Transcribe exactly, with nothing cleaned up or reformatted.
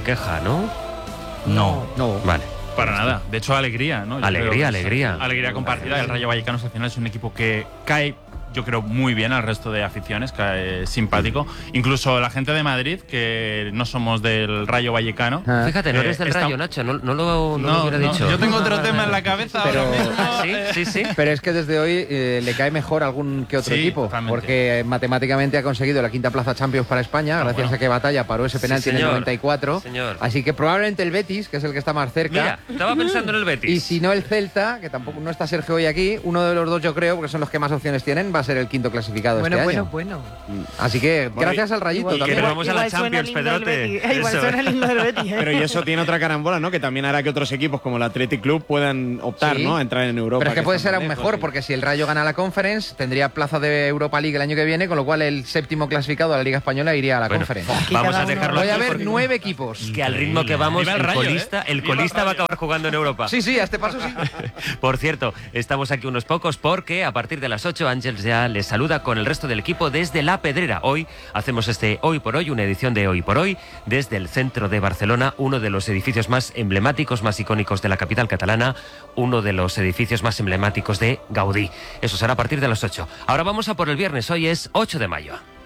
queja, ¿no? No, no. Vale. Para nada. De hecho, alegría, ¿no? Yo Alegría, creo que es alegría. Alegría compartida. El Rayo Vallecano al final es un equipo que cae, yo creo, muy bien al resto de aficiones, cae simpático. Incluso la gente de Madrid, que no somos del Rayo Vallecano. Ah. Fíjate, no eres del eh, está... Rayo, Nacho, no, no lo, no no, lo hubiera no, dicho. Yo tengo otro tema en la cabeza Pero, ahora mismo. ¿Sí? Sí, sí. Pero es que desde hoy eh, le cae mejor algún que otro Sí, equipo, totalmente. porque matemáticamente ha conseguido la quinta plaza Champions para España, Ah, gracias bueno. a que Batalla paró ese Sí, penalti en el señor. noventa y cuatro. Señor. Así que probablemente el Betis, que es el que está más cerca. Mira, estaba pensando en el Betis. Y si no el Celta, que tampoco no está Sergio hoy aquí, uno de los dos yo creo, porque son los que más opciones tienen, va a ser el quinto clasificado Bueno, este bueno, año. bueno. Así que Bueno, gracias al Rayito Igual- que también. nos vamos a la igual suena Champions, lindo el Pedrote. Betis. Igual Eso. suena lindo el Betis, ¿eh? Pero y eso tiene otra carambola, ¿no? Que también hará que otros equipos como el Athletic Club puedan optar, Sí. ¿no? A entrar en Europa. Pero es que puede están ser aún lejos, mejor, y- porque si el Rayo gana la Conference, tendría plaza de Europa League el año que viene, con lo cual el séptimo clasificado de la Liga Española iría a la Bueno, Conference. Aquí vamos cada a uno- dejarlo Voy a aquí ver porque- nueve equipos. que al ritmo que vamos, Viva el el Rayo, colista, ¿eh? el Viva el colista va a Rayo. acabar jugando en Europa. Sí, sí, a este paso sí. Por cierto, estamos aquí unos pocos porque a partir de las ocho Ángels ya les saluda con el resto del equipo desde La Pedrera. Hoy hacemos este Hoy por Hoy, una edición de Hoy por Hoy desde el centro de Barcelona, uno de los edificios más emblemáticos, más icónicos de la capital catalana, uno de los edificios más emblemáticos de Gaudí. Eso será a partir de las ocho. Ahora vamos a por el viernes, hoy es ocho de mayo.